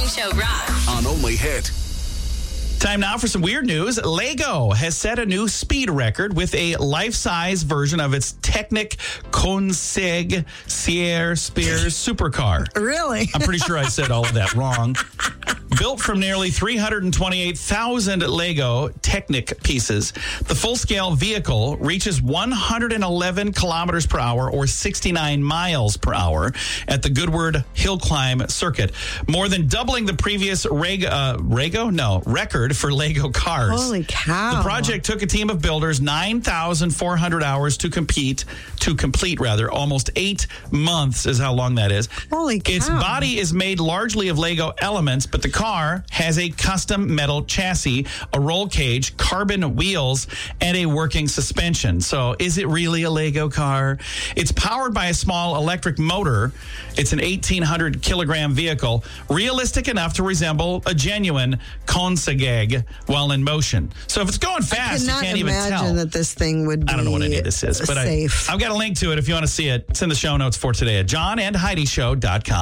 Show rocks. On Only Hit. Time now for some weird news. Lego has set a new speed record with a life-size version of its Technic Consegue Sierra Spears supercar. Really? I'm pretty sure I said all of that wrong. Built from nearly 328,000 Lego Technic pieces, the full-scale vehicle reaches 111 kilometers per hour or 69 miles per hour at the Goodwood Hill Climb circuit, more than doubling the previous record for Lego cars. Holy cow. The project took a team of builders 9,400 hours to complete, almost 8 months is how long that is. Holy cow. Its body is made largely of Lego elements, but the car has a custom metal chassis, a roll cage, carbon wheels, and a working suspension. So is it really a Lego car? It's powered by a small electric motor. It's an 1,800 kilogram vehicle, realistic enough to resemble a genuine Consegue while in motion. So if it's going fast, you can't even tell. I cannot imagine that this thing would be I don't know what any of this is, but safe. I've got a link to it if you want to see it. It's in the show notes for today at johnandheidishow.com.